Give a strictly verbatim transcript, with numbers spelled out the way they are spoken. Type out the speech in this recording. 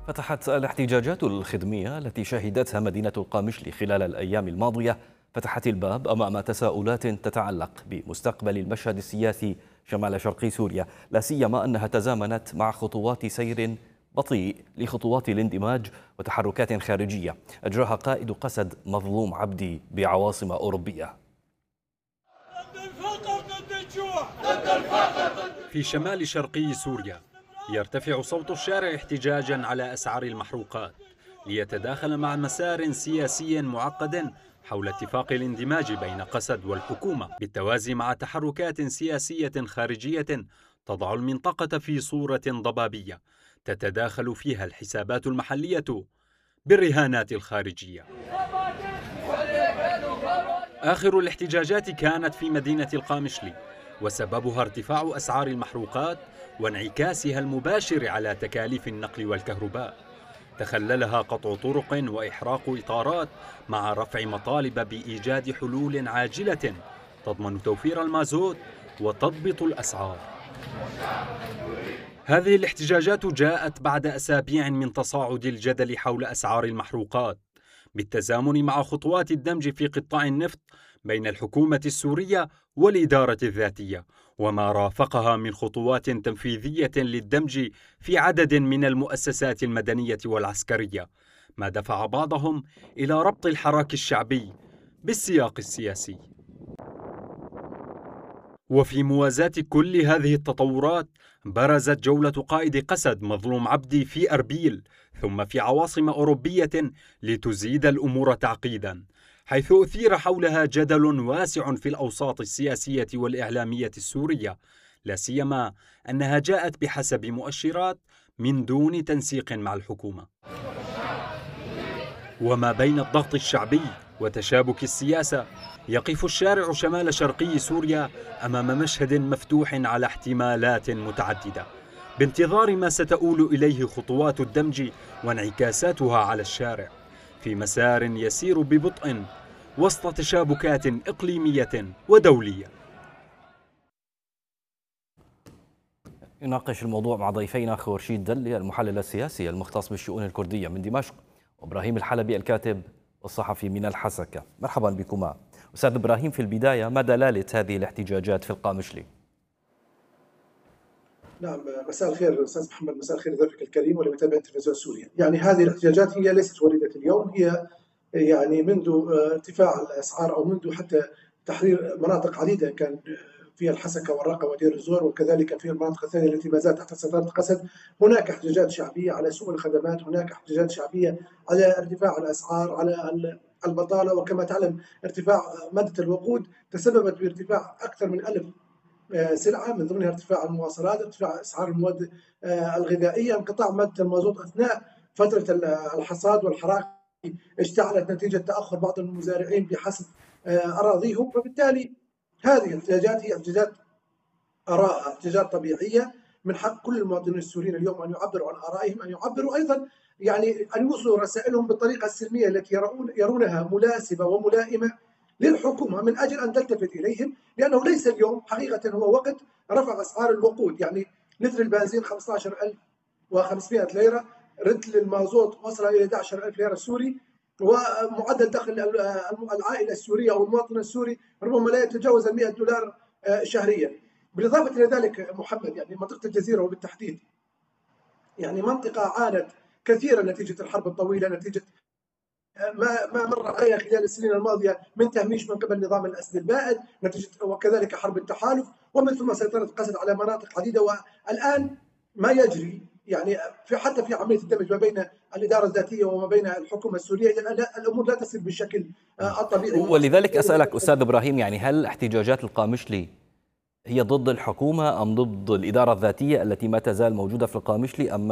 فتحت الاحتجاجات الخدمية التي شهدتها مدينة القامشلي خلال الأيام الماضية فتحت الباب أمام تساؤلات تتعلق بمستقبل المشهد السياسي شمال شرقي سوريا، لا سيما أنها تزامنت مع خطوات سير بطيء لخطوات الاندماج وتحركات خارجية أجراها قائد قسد مظلوم عبدي بعواصم أوروبية. في شمال شرقي سوريا يرتفع صوت الشارع احتجاجا على أسعار المحروقات ليتداخل مع مسار سياسي معقد حول اتفاق الاندماج بين قسد والحكومة، بالتوازي مع تحركات سياسية خارجية تضع المنطقة في صورة ضبابية تتداخل فيها الحسابات المحلية بالرهانات الخارجية. آخر الاحتجاجات كانت في مدينة القامشلي، وسببها ارتفاع أسعار المحروقات وانعكاسها المباشر على تكاليف النقل والكهرباء، تخللها قطع طرق وإحراق إطارات مع رفع مطالب بإيجاد حلول عاجلة تضمن توفير المازوت وتضبط الأسعار. هذه الاحتجاجات جاءت بعد أسابيع من تصاعد الجدل حول أسعار المحروقات، بالتزامن مع خطوات الدمج في قطاع النفط بين الحكومة السورية والإدارة الذاتية، وما رافقها من خطوات تنفيذية للدمج في عدد من المؤسسات المدنية والعسكرية، ما دفع بعضهم إلى ربط الحراك الشعبي بالسياق السياسي. وفي موازاة كل هذه التطورات برزت جولة قائد قسد مظلوم عبدي في أربيل ثم في عواصم أوروبية لتزيد الأمور تعقيدا، حيث أثير حولها جدل واسع في الأوساط السياسية والإعلامية السورية، لا سيما أنها جاءت بحسب مؤشرات من دون تنسيق مع الحكومة. وما بين الضغط الشعبي وتشابك السياسة يقف الشارع شمال شرقي سوريا أمام مشهد مفتوح على احتمالات متعددة، بانتظار ما ستؤول إليه خطوات الدمج وانعكاساتها على الشارع في مسار يسير ببطء وسط تشابكات إقليمية ودولية. يناقش الموضوع مع ضيفينا خورشيد دلي المحلل السياسي المختص بالشؤون الكردية من دمشق، وإبراهيم الحلبي الكاتب والصحفي من الحسكة. مرحبا بكما. أستاذ إبراهيم، في البداية ما دلالة هذه الاحتجاجات في القامشلي؟ نعم، مساء الخير أستاذ محمد، مساء الخير ضيفك الكريم ولمتابعي التلفزيون السوري. يعني هذه الاحتجاجات هي ليست وليدة اليوم، هي يعني منذ ارتفاع الأسعار أو منذ حتى تحرير مناطق عديدة كان في الحسكة والرقة ودير الزور، وكذلك في المناطق الثانية التي ما زالت تحت سيطرة قسد. هناك احتجاجات شعبية على سوء الخدمات، هناك احتجاجات شعبية على ارتفاع الأسعار، على البطالة، وكما تعلم ارتفاع مادة الوقود تسببت بارتفاع أكثر من ألف سلعة، من ضمنها ارتفاع المواصلات، ارتفاع أسعار المواد الغذائية، انقطاع مادة المازوت أثناء فترة الحصاد والحراق اشتعلت نتيجة تأخر بعض المزارعين بحصد أراضيهم. فبالتالي هذه الاحتجاجات هي احتجاجات آراء، احتجاجات طبيعية، من حق كل المواطنين السوريين اليوم أن يعبروا عن آرائهم، أن يعبروا أيضا يعني أن يوصلوا رسائلهم بالطريقة السلمية التي يرون يرونها مناسبة وملائمة للحكومة من أجل أن تلتفت إليهم، لأنه ليس اليوم حقيقة هو وقت رفع أسعار الوقود. يعني لتر البنزين خمسة عشر ألف وخمسمائة ليرة، رتل المازوت وصل إلى أحد عشر ألف ليرة سوري، ومعدل دخل العائلة السورية أو المواطن السوري ربما لا يتجاوز مئة دولار شهريا. بالإضافة إلى ذلك محمد، يعني منطقة الجزيرة وبالتحديد يعني منطقة عانت كثيرا نتيجة الحرب الطويلة، نتيجة ما ما مر عليها خلال السنين الماضية من تهميش من قبل نظام الأسد البائد، نتيجة وكذلك حرب التحالف، ومن ثم سيطرة قسد على مناطق عديدة. والآن ما يجري يعني في حتى في عملية الدمج ما بين الإدارة الذاتية وما بين الحكومة السورية، الأمور لا تسير بالشكل الطبيعي. ولذلك أسألك أستاذ إبراهيم، يعني هل احتجاجات القامشلي هي ضد الحكومة أم ضد الإدارة الذاتية التي ما تزال موجودة في القامشلي، أم